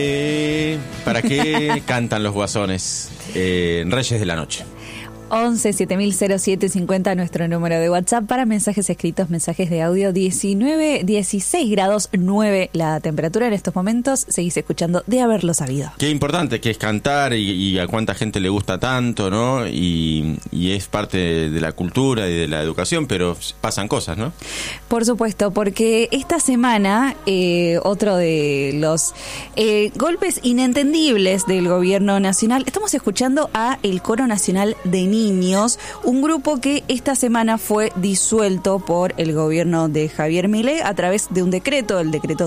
¿Para qué cantan los guasones? Reyes de la Noche. 11 7007 50, nuestro número de WhatsApp para mensajes escritos, mensajes de audio. 16 grados 9 la temperatura en estos momentos. Seguís escuchando De Haberlo Sabido. Qué importante que es cantar y a cuánta gente le gusta tanto, ¿no? Y es parte de la cultura y de la educación, pero pasan cosas, ¿no? Por supuesto, porque esta semana otro de los golpes inentendibles del gobierno nacional, estamos escuchando a el Coro Nacional de Niños, un grupo que esta semana fue disuelto por el gobierno de Javier Milei a través de un decreto, el decreto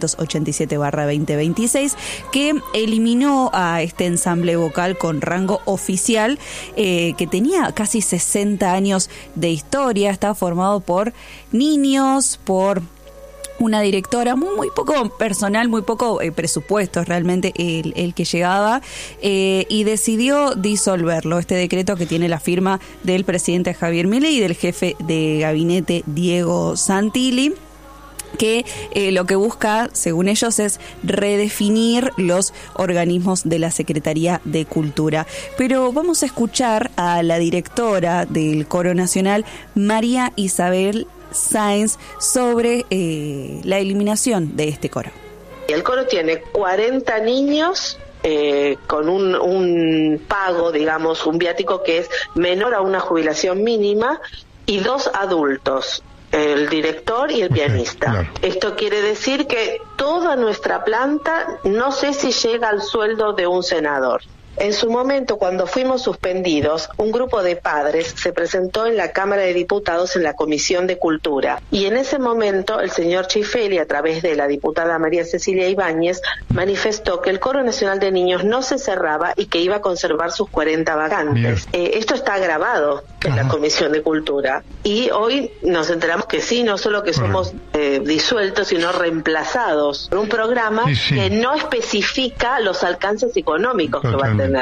687/2026, que eliminó a este ensamble vocal con rango oficial, que tenía casi 60 años de historia. Estaba formado por niños, por una directora, muy poco personal, muy poco presupuesto realmente el que llegaba, y decidió disolverlo. Este decreto, que tiene la firma del presidente Javier Milei y del jefe de gabinete Diego Santilli, que lo que busca, según ellos, es redefinir los organismos de la Secretaría de Cultura. Pero vamos a escuchar a la directora del Coro Nacional, María Isabel Sáenz, sobre la eliminación de este coro. El coro tiene 40 niños con un pago, digamos, un viático que es menor a una jubilación mínima, y 2 adultos, el director y el pianista. Claro. Esto quiere decir que toda nuestra planta, no sé si llega al sueldo de un senador. En su momento, cuando fuimos suspendidos, un grupo de padres se presentó en la Cámara de Diputados en la Comisión de Cultura, y en ese momento el señor Chifeli, a través de la diputada María Cecilia Ibáñez, manifestó que el Coro Nacional de Niños no se cerraba y que iba a conservar sus 40 vacantes. Esto está grabado en la Comisión de Cultura, y hoy nos enteramos que sí, no solo que somos disueltos, sino reemplazados por un programa que no especifica los alcances económicos que va a tener.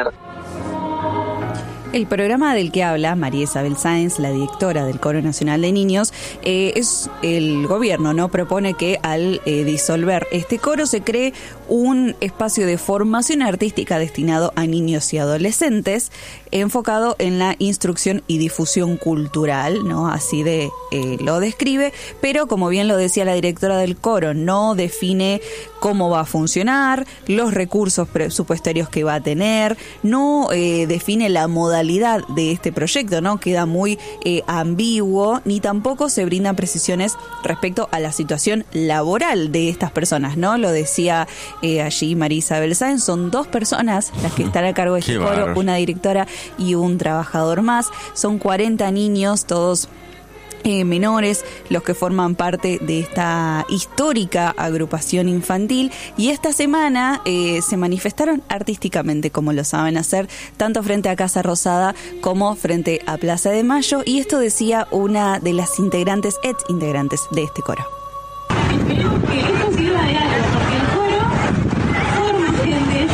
El programa del que habla María Isabel Sáenz, la directora del Coro Nacional de Niños, es el gobierno, ¿no? Propone que al disolver este coro se cree un espacio de formación artística destinado a niños y adolescentes, enfocado en la instrucción y difusión cultural, ¿no? Así lo describe, pero como bien lo decía la directora del coro, no define cómo va a funcionar, los recursos presupuestarios que va a tener, no define la modalidad de este proyecto, ¿no? Queda muy ambiguo, ni tampoco se brindan precisiones respecto a la situación laboral de estas personas, ¿no? Lo decía allí María Isabel Sáenz, son 2 personas las que están a cargo de este coro, una directora y un trabajador más. Son 40 niños, todos menores, los que forman parte de esta histórica agrupación infantil, y esta semana se manifestaron artísticamente, como lo saben hacer, tanto frente a Casa Rosada como frente a Plaza de Mayo, y esto decía una de las integrantes, ex integrantes de este coro. Espero que esto sirva de algo, porque el coro forma gente.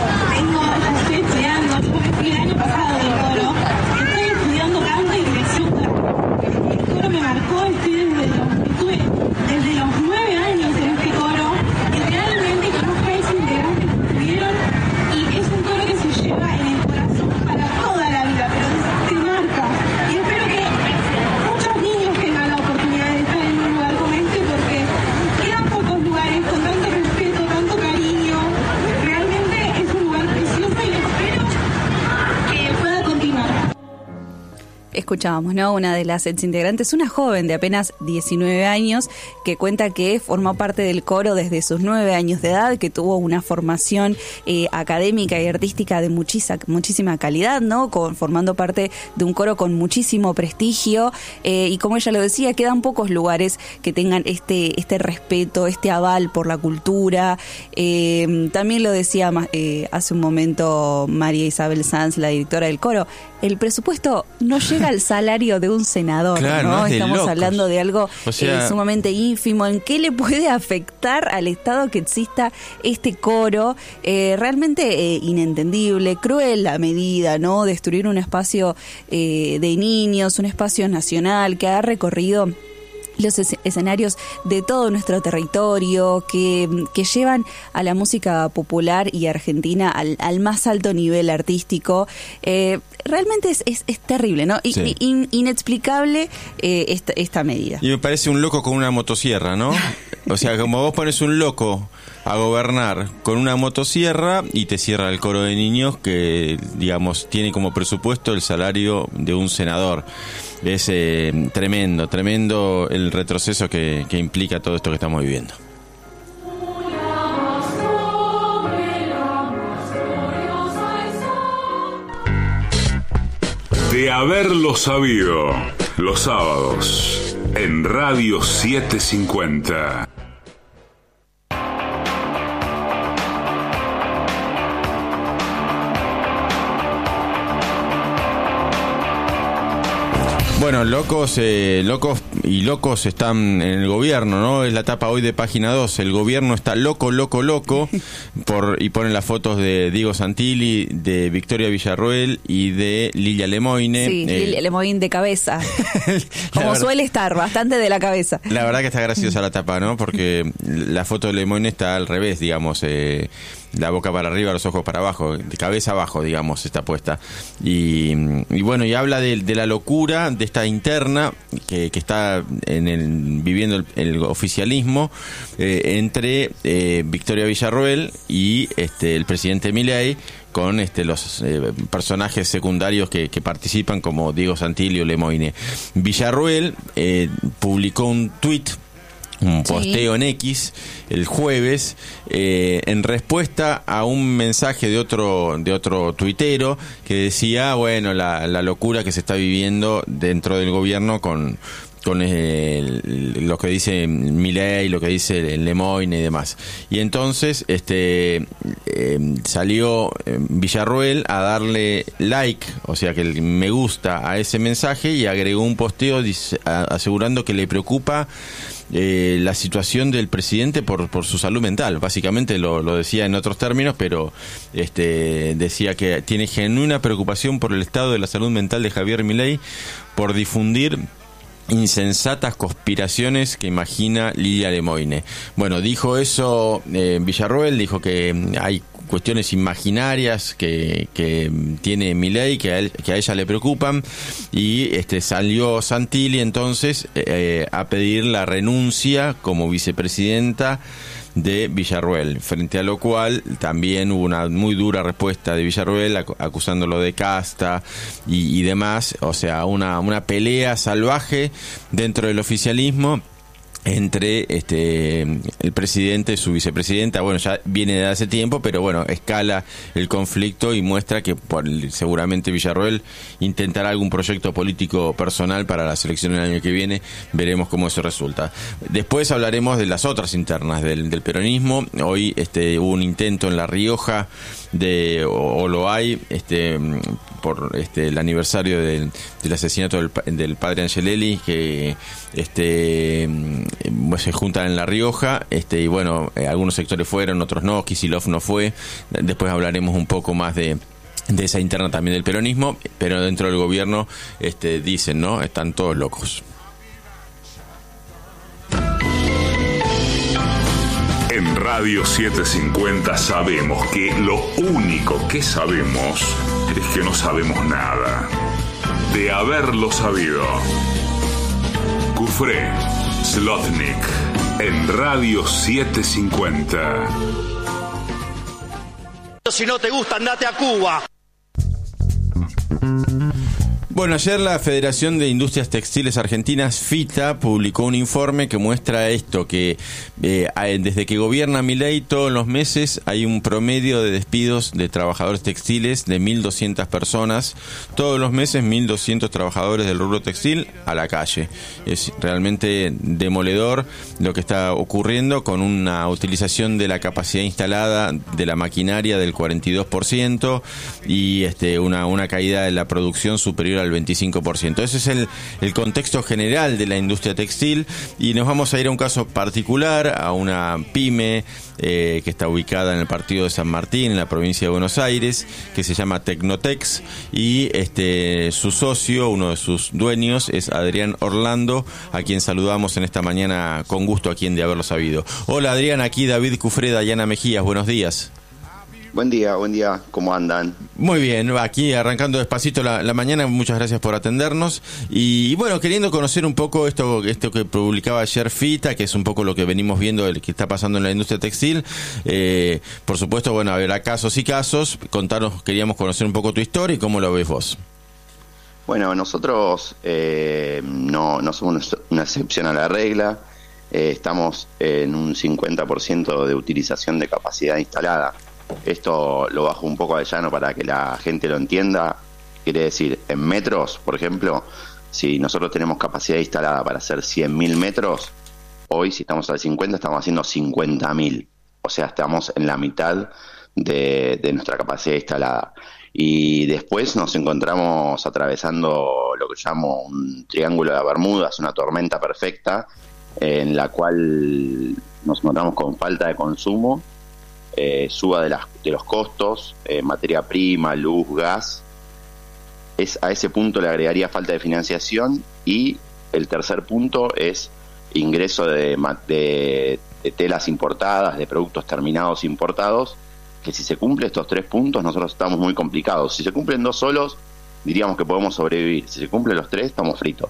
Yo estoy estudiando, yo me fui el año pasado del coro, estoy estudiando canto y dirección. El coro me marcó, estuve desde los 9 años en este coro, y realmente conozco a esos integrantes que estuvieron, y es un coro que se lleva en el corazón para toda la vida, pero te marca. Y espero que muchos niños tengan la oportunidad de estar en un lugar como este, porque quedan pocos lugares con tanto respeto, tanto cariño. Realmente es un lugar precioso y espero que pueda continuar. Escuchábamos, ¿no? Una de las exintegrantes, una joven de apenas 19 años, que cuenta que formó parte del coro desde sus 9 años de edad, que tuvo una formación académica y artística de muchísima calidad, ¿no? Formando parte de un coro con muchísimo prestigio, y como ella lo decía, quedan pocos lugares que tengan este respeto, este aval por la cultura. También lo decía hace un momento María Isabel Sáenz, la directora del coro, el presupuesto no llega al salario de un senador, claro, ¿no? Es Estamos locos. hablando de algo sumamente ínfimo. ¿En qué le puede afectar al Estado que exista este coro? Realmente inentendible, cruel la medida, ¿no? Destruir un espacio de niños, un espacio nacional que ha recorrido los escenarios de todo nuestro territorio, que llevan a la música popular y argentina al más alto nivel artístico. Realmente es terrible, ¿no? Sí. Inexplicable esta medida. Y me parece un loco con una motosierra, ¿no? O sea, como vos pones un loco a gobernar con una motosierra y te cierra el coro de niños que, digamos, tiene como presupuesto el salario de un senador. Es tremendo el retroceso que implica todo esto que estamos viviendo. De haberlo sabido, los sábados en Radio 750. Bueno, locos están en el gobierno, ¿no? Es la tapa hoy de Página 2. El gobierno está loco. Y ponen las fotos de Diego Santilli, de Victoria Villarroel y de Lilia Lemoine. Sí, Lilia Lemoine de cabeza. Como suele estar, bastante de la cabeza. La verdad que está graciosa la tapa, ¿no? Porque la foto de Lemoine está al revés, digamos. La boca para arriba, los ojos para abajo, de cabeza abajo, digamos, está puesta. Y bueno, y habla de la locura de esta interna que está viviendo el oficialismo entre Victoria Villarroel y el presidente Milei, con los personajes secundarios que participan, como Diego Santilli o Lemoine. Villarroel publicó un tuit, un posteo en X el jueves en respuesta a un mensaje de otro tuitero que decía, bueno, la locura que se está viviendo dentro del gobierno con lo que dice Milei, lo que dice Lemoine y demás. Y entonces salió Villarroel a darle like, o sea que el me gusta a ese mensaje, y agregó un posteo asegurando que le preocupa la situación del presidente por su salud mental. Básicamente lo decía en otros términos, pero decía que tiene genuina preocupación por el estado de la salud mental de Javier Milei por difundir insensatas conspiraciones que imagina Lilia Lemoine. Bueno, dijo eso Villarroel, dijo que hay cuestiones imaginarias que tiene Milei que a ella le preocupan, y salió Santilli entonces a pedir la renuncia como vicepresidenta de Villarroel, frente a lo cual también hubo una muy dura respuesta de Villarroel acusándolo de casta y demás. O sea, una pelea salvaje dentro del oficialismo entre el presidente y su vicepresidenta. Bueno, ya viene de hace tiempo, pero bueno, escala el conflicto y muestra que seguramente Villarroel intentará algún proyecto político personal para las elecciones del año que viene. Veremos cómo eso resulta. Después hablaremos de las otras internas del peronismo. Hoy hubo un intento en La Rioja o lo hay, por el aniversario del asesinato del padre Angelelli, que se juntan en La Rioja, y bueno, algunos sectores fueron, otros no, Kicillof no fue. Después hablaremos un poco más de esa interna también del peronismo, pero dentro del gobierno dicen, ¿no? Están todos locos. En Radio 750 sabemos que lo único que sabemos es que no sabemos nada. De haberlo sabido. Cufré, Slotnick, en Radio 750. Si no te gusta, andate a Cuba. Bueno, ayer la Federación de Industrias Textiles Argentinas, FITA, publicó un informe que muestra esto, que desde que gobierna Milei todos los meses hay un promedio de despidos de trabajadores textiles de 1.200 personas. Todos los meses 1.200 trabajadores del rubro textil a la calle. Es realmente demoledor lo que está ocurriendo, con una utilización de la capacidad instalada de la maquinaria del 42% y una caída de la producción superior al al 25%. Ese es el contexto general de la industria textil, y nos vamos a ir a un caso particular, a una pyme que está ubicada en el partido de San Martín, en la provincia de Buenos Aires, que se llama Tecnotex, y su socio, uno de sus dueños, es Adrián Orlando, a quien saludamos en esta mañana con gusto aquí en De Haberlo Sabido. Hola Adrián, aquí David Cufreda y Ana Mejías, buenos días. Buen día, ¿cómo andan? Muy bien, aquí arrancando despacito la mañana, muchas gracias por atendernos. Y bueno, queriendo conocer un poco esto que publicaba ayer Fita, que es un poco lo que venimos viendo, el que está pasando en la industria textil. Por supuesto, bueno, habrá casos y casos. Queríamos conocer un poco tu historia y cómo lo ves vos. Bueno, nosotros no somos una excepción a la regla. Estamos en un 50% de utilización de capacidad instalada. Esto lo bajo un poco al llano para que la gente lo entienda. Quiere decir, en metros, por ejemplo, si nosotros tenemos capacidad instalada para hacer 100.000 metros, hoy si estamos al 50 estamos haciendo 50.000. O sea, estamos en la mitad de nuestra capacidad instalada. Y después nos encontramos atravesando lo que llamo un triángulo de Bermudas, una tormenta perfecta, en la cual nos encontramos con falta de consumo, suba de los costos, materia prima, luz, gas. A ese punto le agregaría falta de financiación, y el tercer punto es ingreso de telas importadas, de productos terminados importados, que si se cumplen estos 3 puntos nosotros estamos muy complicados. Si se cumplen 2 solos, diríamos que podemos sobrevivir. Si se cumplen los 3, estamos fritos.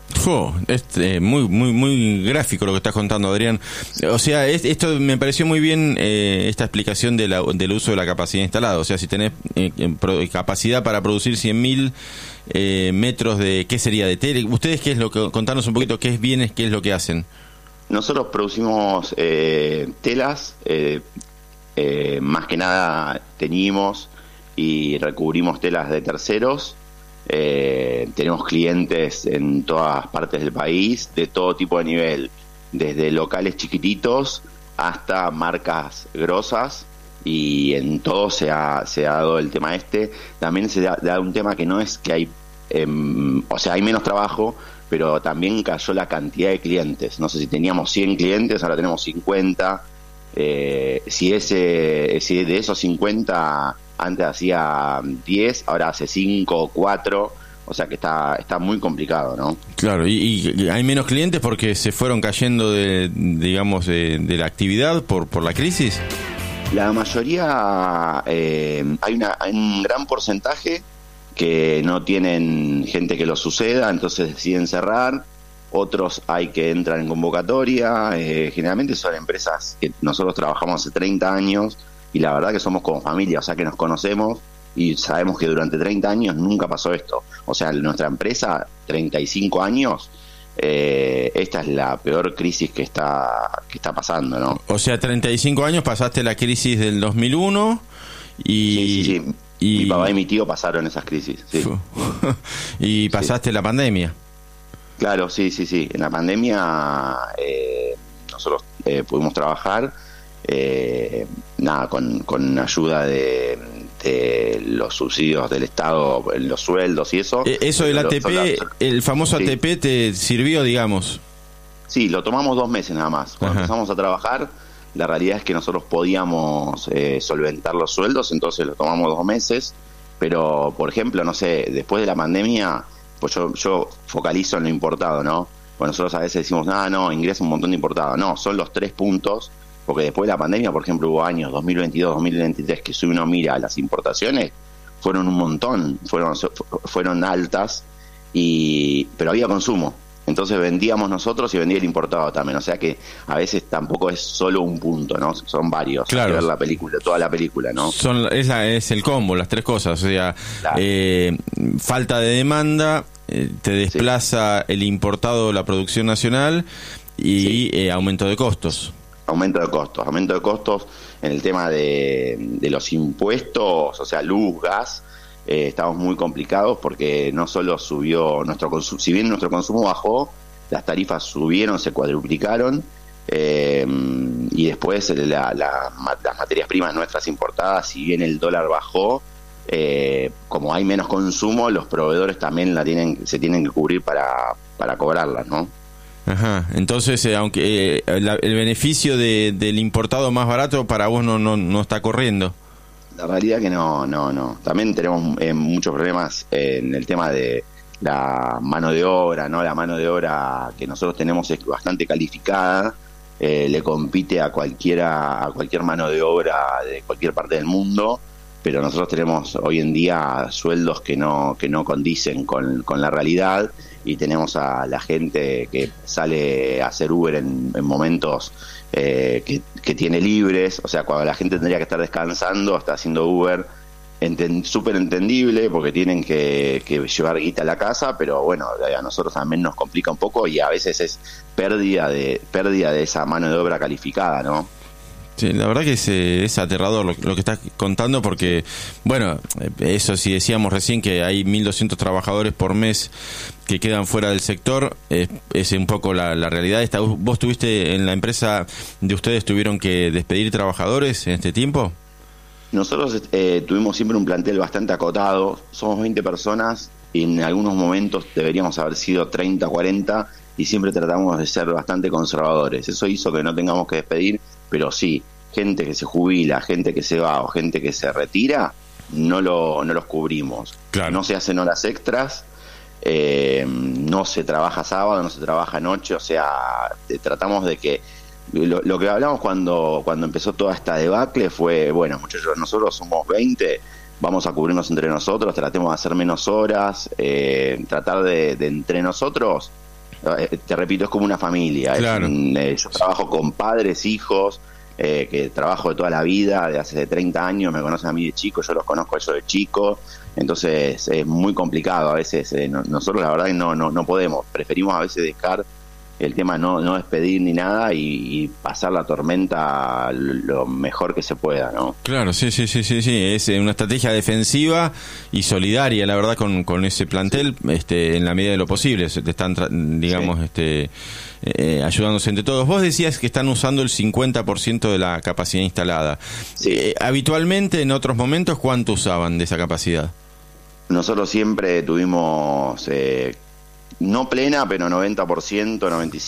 Muy gráfico lo que estás contando, Adrián. O sea, esto me pareció muy bien, esta explicación del uso de la capacidad instalada. O sea, si tenés capacidad para producir 100.000 metros de, ¿qué sería? De tela. ¿Ustedes qué es lo que, contanos un poquito qué es lo que hacen? Nosotros producimos telas, más que nada teñimos y recubrimos telas de terceros. Tenemos clientes en todas partes del país, de todo tipo de nivel, desde locales chiquititos hasta marcas grosas, y en todo se ha dado el tema También se da un tema que no es que hay, o sea, hay menos trabajo, pero también cayó la cantidad de clientes. No sé, si teníamos 100 clientes, ahora tenemos 50. Si de esos 50... antes hacía 10, ahora hace 5 o 4, o sea que está muy complicado, ¿no? Claro, y hay menos clientes porque se fueron cayendo de la actividad por la crisis. La mayoría, hay un gran porcentaje que no tienen gente que lo suceda, entonces deciden cerrar. Otros hay que entran en convocatoria. Generalmente son empresas que nosotros trabajamos hace 30 años, y la verdad que somos como familia, o sea que nos conocemos y sabemos que durante 30 años nunca pasó esto. O sea, nuestra empresa, 35 años, esta es la peor crisis que está pasando, ¿no? O sea, 35 años, pasaste la crisis del 2001 y... Sí. Mi papá y mi tío pasaron esas crisis, sí. Y pasaste la pandemia. Claro, sí. En la pandemia nosotros pudimos trabajar, con ayuda de los subsidios del Estado, los sueldos y eso. Eso del ATP, el famoso sí. ATP, ¿te sirvió, digamos? Sí, lo tomamos 2 meses nada más. Cuando empezamos a trabajar, la realidad es que nosotros podíamos solventar los sueldos, entonces lo tomamos 2 meses. Pero, por ejemplo, no sé, después de la pandemia, pues yo focalizo en lo importado, ¿no? Pues nosotros a veces decimos, no, ingresa un montón de importado. No, son los 3 puntos. Porque después de la pandemia, por ejemplo, hubo años 2022, 2023, que si uno mira las importaciones, fueron un montón, fueron altas, pero había consumo. Entonces vendíamos nosotros y vendía el importado también. O sea que a veces tampoco es solo un punto, ¿no? Son varios. Claro. Hay que ver la película, toda la película, ¿no? Es el combo, las 3 cosas. O sea, claro. Falta de demanda, te desplaza el importado, la producción nacional, y aumento de costos. Aumento de costos en el tema de los impuestos, o sea, luz, gas. Estamos muy complicados porque no solo subió nuestro consumo, si bien nuestro consumo bajó, las tarifas subieron, se cuadruplicaron, y después las materias primas nuestras importadas, si bien el dólar bajó, como hay menos consumo, los proveedores también se tienen que cubrir para cobrarlas, ¿no? Ajá, entonces aunque el beneficio del importado más barato para vos no está corriendo. La realidad que no. También tenemos muchos problemas en el tema de la mano de obra, ¿no? La mano de obra que nosotros tenemos es bastante calificada, le compite a cualquier mano de obra de cualquier parte del mundo, pero nosotros tenemos hoy en día sueldos que no condicen con la realidad, y tenemos a la gente que sale a hacer Uber en momentos que tiene libres, o sea, cuando la gente tendría que estar descansando, está haciendo Uber. Súper entendible, porque tienen que llevar guita a la casa, pero bueno, a nosotros también nos complica un poco, y a veces es pérdida de esa mano de obra calificada, ¿no? Sí, la verdad que es aterrador lo que estás contando, porque, bueno, eso sí decíamos recién, que hay 1.200 trabajadores por mes que quedan fuera del sector, es un poco la realidad. ¿Vos tuviste en la empresa de ustedes, tuvieron que despedir trabajadores en este tiempo? Nosotros tuvimos siempre un plantel bastante acotado, somos 20 personas, y en algunos momentos deberíamos haber sido 30, 40, y siempre tratamos de ser bastante conservadores. Eso hizo que no tengamos que despedir, pero sí, gente que se jubila, gente que se va o gente que se retira, no los cubrimos. Claro. No se hacen horas extras, no se trabaja sábado, no se trabaja noche, o sea, tratamos de que lo que hablamos cuando empezó toda esta debacle fue, bueno, muchachos, nosotros somos 20, vamos a cubrirnos entre nosotros, tratemos de hacer menos horas, tratar de entre nosotros, te repito, es como una familia. Claro. Yo trabajo con padres, hijos, que trabajo de toda la vida, de hace 30 años, me conocen a mí de chico, yo los conozco a ellos de chico, entonces es muy complicado a veces. Nosotros la verdad que no podemos, preferimos a veces dejar el tema, no despedir ni nada, y pasar la tormenta lo mejor que se pueda, ¿no? Claro, sí, es una estrategia defensiva y solidaria, la verdad, con ese plantel, en la medida de lo posible, te están, digamos, ayudándose entre todos. Vos decías que están usando el 50% de la capacidad instalada. Sí. Habitualmente, en otros momentos, ¿cuánto usaban de esa capacidad? Nosotros siempre tuvimos... no plena, pero 90%,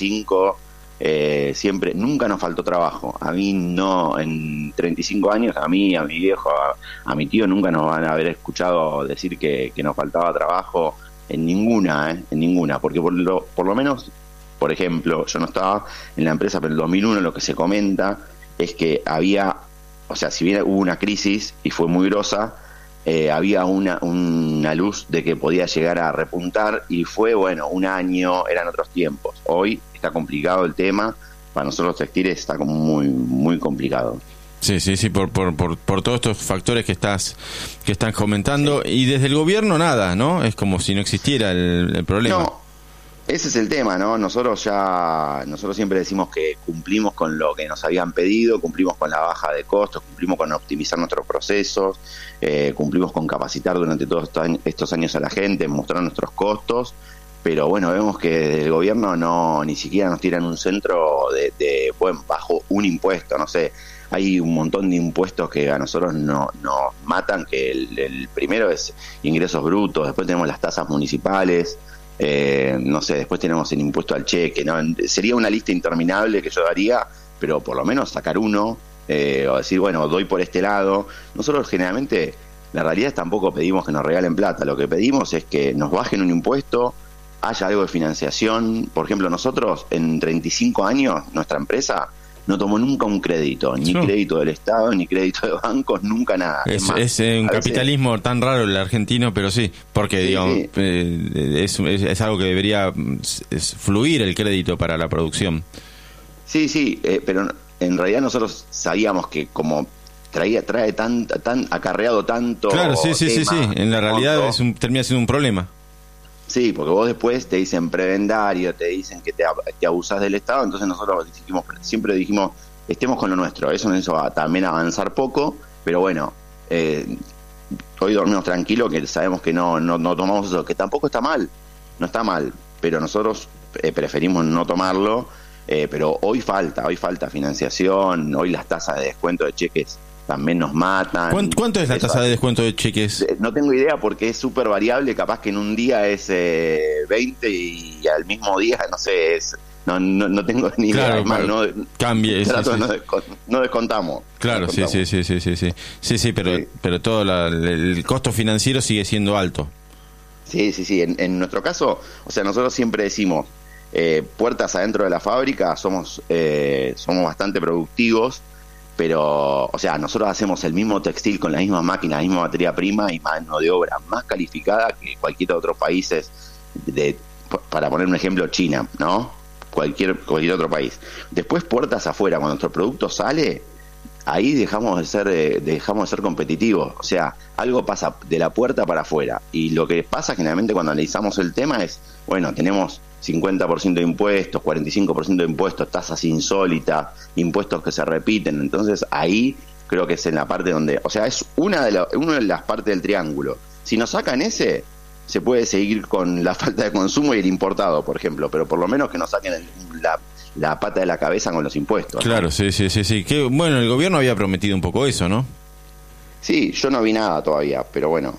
95%, siempre, nunca nos faltó trabajo. A mí no, en 35 años, a mí, a mi viejo, a mi tío, nunca nos van a haber escuchado decir que nos faltaba trabajo en ninguna, porque por lo menos, por ejemplo, yo no estaba en la empresa, pero en el 2001 lo que se comenta es que había, o sea, si bien hubo una crisis y fue muy grosa, había una luz de que podía llegar a repuntar, y fue, bueno, un año, eran otros tiempos. Hoy está complicado el tema, para nosotros los textiles está como muy, muy complicado. Sí, por todos estos factores que estás comentando, sí. Y desde el gobierno nada, ¿no? Es como si no existiera el problema. No. Ese es el tema, ¿no? Nosotros siempre decimos que cumplimos con lo que nos habían pedido, cumplimos con la baja de costos, cumplimos con optimizar nuestros procesos, cumplimos con capacitar durante todos estos años a la gente, mostrar nuestros costos, pero bueno, vemos que desde el gobierno ni siquiera nos tiran un centro bajo un impuesto, no sé. Hay un montón de impuestos que a nosotros nos matan, que el primero es ingresos brutos, después tenemos las tasas municipales, no sé, después tenemos el impuesto al cheque, ¿no? Sería una lista interminable que yo daría, pero por lo menos sacar uno, o decir, bueno, doy por este lado. Nosotros generalmente, la realidad es, tampoco pedimos que nos regalen plata, lo que pedimos es que nos bajen un impuesto, haya algo de financiación. Por ejemplo, nosotros en 35 años, nuestra empresa no tomó nunca un crédito, ni crédito del Estado, ni crédito de bancos, nunca nada. Es un capitalismo tan raro el argentino, pero sí, porque digamos, es algo que debería fluir el crédito para la producción. Sí, pero en realidad nosotros sabíamos que como trae tan acarreado tanto... Claro, sí, en la realidad termina siendo un problema. Sí, porque vos después te dicen prebendario, te dicen que te abusás del Estado, entonces nosotros siempre dijimos, estemos con lo nuestro. Eso nos hizo también avanzar poco, pero bueno, hoy dormimos tranquilos, que sabemos que no tomamos eso, que tampoco está mal, no está mal, pero nosotros preferimos no tomarlo, pero hoy falta financiación, hoy las tasas de descuento de cheques también nos matan. ¿Cuánto es la tasa de descuento de cheques? No tengo idea porque es súper variable, capaz que en un día es 20 y al mismo día, no sé, no tengo ni idea. Claro, Además, cambie. No descontamos. Claro, no descontamos. Sí, pero todo el costo financiero sigue siendo alto. Sí. En nuestro caso, o sea, nosotros siempre decimos, puertas adentro de la fábrica, somos bastante productivos, pero, o sea, nosotros hacemos el mismo textil con la misma máquina, la misma materia prima y mano de obra más calificada que cualquier otro país, para poner un ejemplo, China, ¿no? Cualquier otro país. Después, puertas afuera, cuando nuestro producto sale, ahí dejamos de ser competitivos. O sea, algo pasa de la puerta para afuera. Y lo que pasa generalmente cuando analizamos el tema es, bueno, tenemos 50% de impuestos, 45% de impuestos, tasas insólitas, impuestos que se repiten. Entonces ahí creo que es en la parte donde, o sea, es una de las partes del triángulo. Si nos sacan ese, se puede seguir con la falta de consumo y el importado, por ejemplo, pero por lo menos que nos saquen la pata de la cabeza con los impuestos. Claro, ¿no? Sí. Que, bueno, el gobierno había prometido un poco eso, ¿no? Sí, yo no vi nada todavía, pero bueno,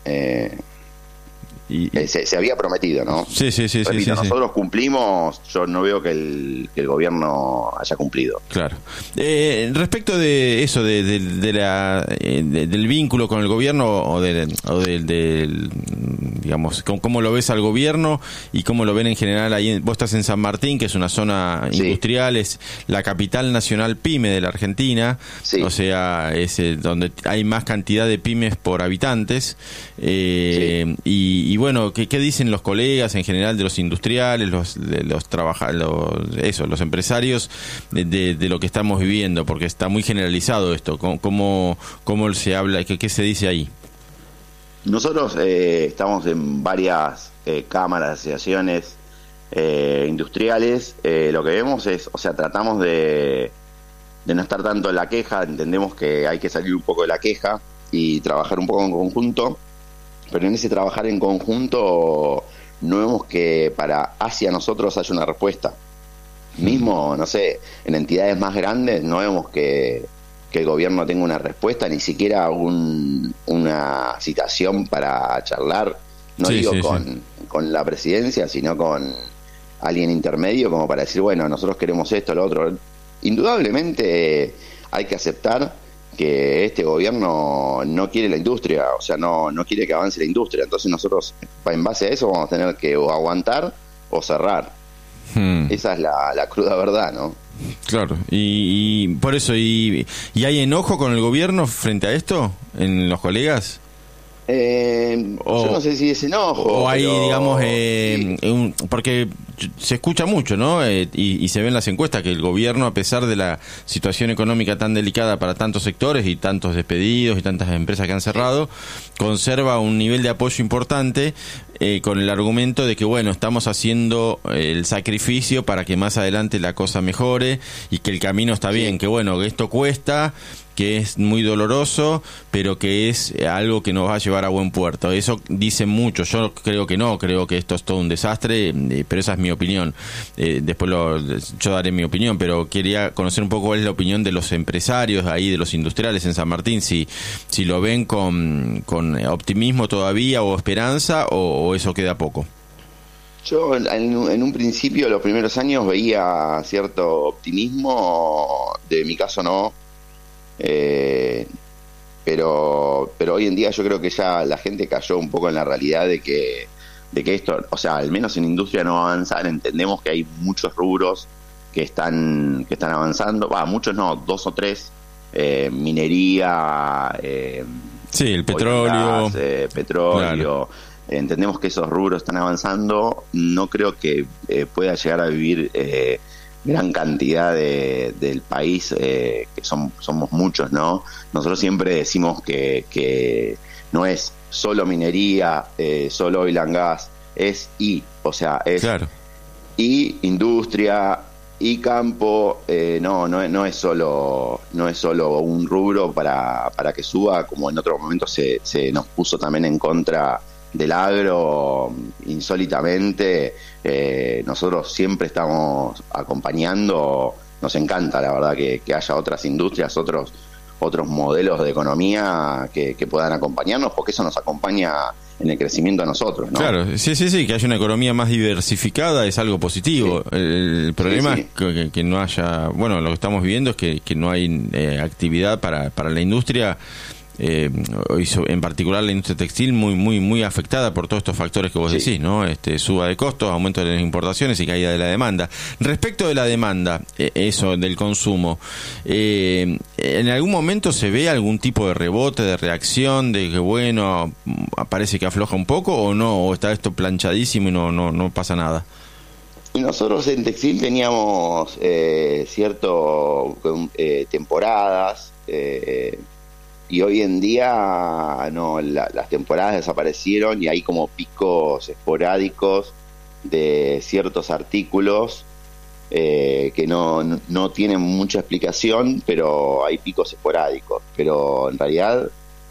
se había prometido, ¿no? Sí. Repito, nosotros cumplimos, yo no veo que el gobierno haya cumplido. Claro. Respecto de eso, del vínculo con el gobierno o del digamos, cómo lo ves al gobierno y cómo lo ven en general ahí. Vos estás en San Martín, que es una zona industrial, es la capital nacional pyme de la Argentina, o sea, es donde hay más cantidad de pymes por habitantes, y bueno, ¿qué dicen los colegas en general de los industriales, los empresarios de lo que estamos viviendo? Porque está muy generalizado esto. ¿Cómo se habla? ¿Qué se dice ahí? Nosotros estamos en varias cámaras, asociaciones industriales. Lo que vemos es, o sea, tratamos de no estar tanto en la queja. Entendemos que hay que salir un poco de la queja y trabajar un poco en conjunto, pero en ese trabajar en conjunto no vemos que hacia nosotros haya una respuesta. Mismo, no sé, en entidades más grandes no vemos que el gobierno tenga una respuesta, ni siquiera una citación para charlar, con la presidencia, sino con alguien intermedio, como para decir, bueno, nosotros queremos esto, lo otro. Indudablemente hay que aceptar que este gobierno no quiere la industria, o sea, no quiere que avance la industria. Entonces nosotros, en base a eso, vamos a tener que o aguantar o cerrar. Esa es la cruda verdad, ¿no? Claro, y por eso, ¿y hay enojo con el gobierno frente a esto en los colegas? Yo no sé si es enojo. O hay, digamos, sí. Porque se escucha mucho, ¿no? Y se ve en las encuestas que el gobierno, a pesar de la situación económica tan delicada para tantos sectores y tantos despedidos y tantas empresas que han cerrado, conserva un nivel de apoyo importante, con el argumento de que, bueno, estamos haciendo el sacrificio para que más adelante la cosa mejore y que el camino está bien, que bueno, que esto cuesta, que es muy doloroso, pero que es algo que nos va a llevar a buen puerto. Eso dicen muchos. Yo creo que no, creo que esto es todo un desastre, pero esa es mi opinión. Después yo daré mi opinión, pero quería conocer un poco cuál es la opinión de los empresarios ahí, de los industriales en San Martín, si lo ven con optimismo todavía o esperanza, o eso queda poco. Yo en un principio, los primeros años, veía cierto optimismo, de mi caso no. Pero hoy en día yo creo que ya la gente cayó un poco en la realidad de que esto, o sea, al menos en industria no va a avanzar. Entendemos que hay muchos rubros que están avanzando, muchos no, 2 o 3, minería, el petróleo, petróleo. Claro. Entendemos que esos rubros están avanzando. No creo que pueda llegar a vivir gran cantidad del país, que somos muchos, ¿no? Nosotros siempre decimos que no es solo minería, solo oil and gas, es claro. Y industria y campo, no es solo un rubro para que suba, como en otro momento se nos puso también en contra del agro insólitamente. Nosotros siempre estamos acompañando. Nos encanta, la verdad, que haya otras industrias, otros modelos de economía que puedan acompañarnos, porque eso nos acompaña en el crecimiento a nosotros, ¿no? Claro, sí, que haya una economía más diversificada es algo positivo. Sí. El problema es que no haya, bueno, lo que estamos viviendo es que no hay actividad para la industria, en particular la industria textil muy afectada por todos estos factores que vos decís, ¿no? Suba de costos, aumento de las importaciones y caída de la demanda. Respecto de la demanda, eso del consumo, ¿en algún momento se ve algún tipo de rebote, de reacción, de que bueno, parece que afloja un poco o no, o está esto planchadísimo y no pasa nada? Y nosotros en textil teníamos temporadas, y hoy en día no, las temporadas desaparecieron y hay como picos esporádicos de ciertos artículos que no tienen mucha explicación, pero hay picos esporádicos. Pero en realidad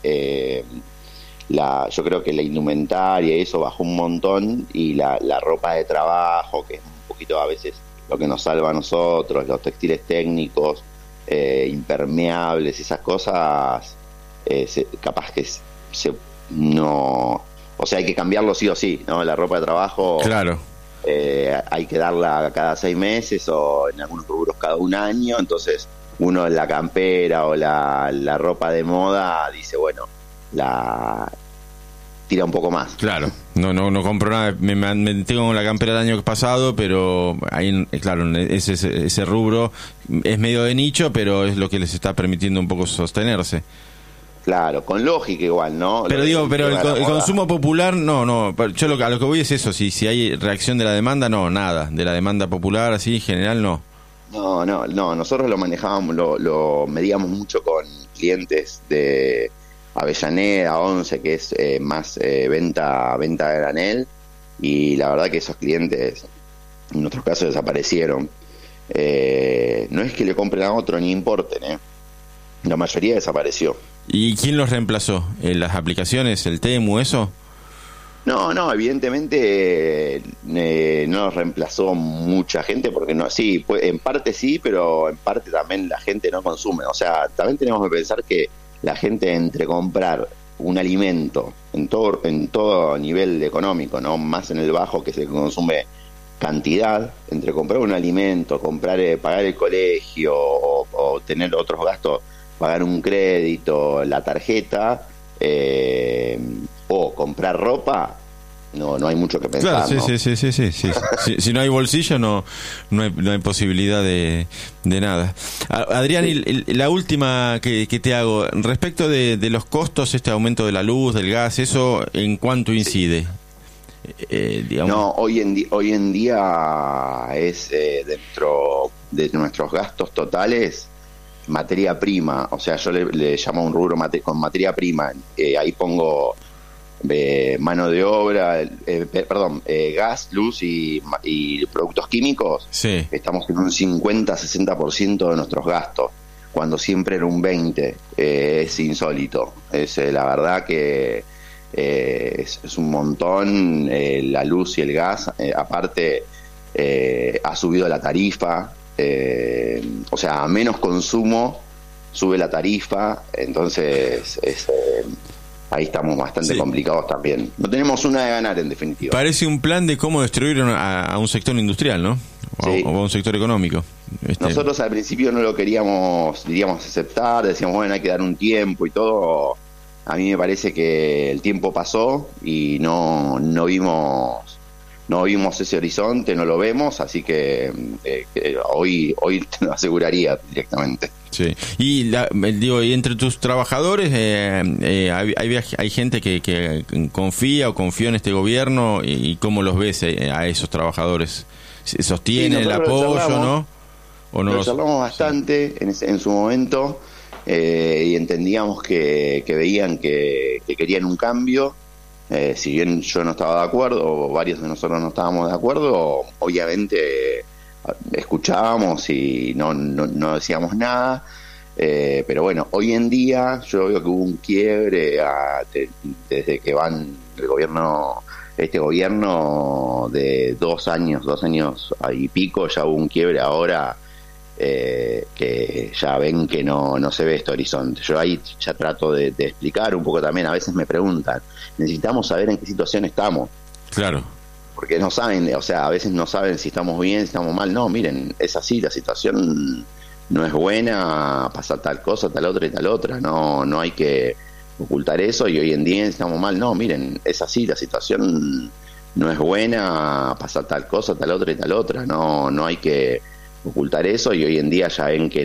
yo creo que la indumentaria y eso bajó un montón, y la ropa de trabajo, que es un poquito a veces lo que nos salva a nosotros, los textiles técnicos, impermeables, esas cosas, capaz que no, o sea, hay que cambiarlo sí o sí, ¿no? La ropa de trabajo, claro, hay que darla cada 6 meses o en algunos rubros cada 1 año. Entonces uno en la campera o la ropa de moda dice, bueno, la tira un poco más. Claro, no compro nada, me tengo la campera del año pasado, pero ahí, claro, ese rubro es medio de nicho, pero es lo que les está permitiendo un poco sostenerse. Claro, con lógica igual, ¿no? Pero el consumo popular, no, yo a lo que voy es eso, si hay reacción de la demanda, nada, de la demanda popular así en general, no. No, nosotros lo manejábamos, lo medíamos mucho con clientes de Avellaneda, 11, que es más venta de granel, y la verdad que esos clientes en nuestros casos desaparecieron. No es que le compren a otro ni importen, la mayoría desapareció. ¿Y quién los reemplazó? ¿Las aplicaciones, el Temu, eso? No, evidentemente no los reemplazó mucha gente, porque en parte sí, pero en parte también la gente no consume. O sea, también tenemos que pensar que la gente, entre comprar un alimento en todo nivel económico, no más en el bajo, que se consume cantidad, entre comprar un alimento, pagar el colegio o tener otros gastos, pagar un crédito, la tarjeta, o comprar ropa, no hay mucho que pensar. Claro, ¿no? Sí. Si no hay bolsillo, no hay posibilidad de nada. Adrián, la última que te hago, respecto de los costos, este aumento de la luz, del gas, ¿eso en cuánto incide? Digamos. No, hoy en día es dentro de nuestros gastos totales, materia prima. O sea, yo le llamo a un rubro con materia prima, ahí pongo mano de obra, gas, luz y productos químicos. Sí. Estamos en un 50-60% de nuestros gastos, cuando siempre era un 20%. Es insólito, es la verdad que es un montón. La luz y el gas, aparte, ha subido la tarifa, o sea, a menos consumo sube la tarifa, entonces ahí estamos bastante complicados también. No tenemos una de ganar, en definitiva. Parece un plan de cómo destruir a un sector industrial, ¿no? O a un sector económico. Nosotros al principio no lo queríamos aceptar, decíamos, bueno, hay que dar un tiempo y todo. A mí me parece que el tiempo pasó y no vimos ese horizonte, no lo vemos, así que hoy te lo aseguraría directamente. Sí. Y y entre tus trabajadores hay gente que confía o confió en este gobierno, y ¿cómo los ves a esos trabajadores? ¿Sostienen el apoyo, no? ¿O no? Lo charlamos bastante en su momento, y entendíamos que veían que querían un cambio. Si bien yo no estaba de acuerdo, o varios de nosotros no estábamos de acuerdo, obviamente escuchábamos y no decíamos nada. Pero bueno, hoy en día yo veo que hubo un quiebre desde que van este gobierno de 2 años y pico, ya hubo un quiebre ahora que ya ven que no se ve este horizonte. Yo ahí ya trato de explicar un poco también. A veces me preguntan, necesitamos saber en qué situación estamos. Claro. Porque no saben, o sea, a veces no saben si estamos bien, si estamos mal. No, miren, es así, la situación no es buena, pasa tal cosa, tal otra y tal otra. No hay que ocultar eso, y hoy en día estamos mal. No, miren, es así, la situación no es buena, pasa tal cosa, tal otra y tal otra. No hay que ocultar eso, y hoy en día ya ven que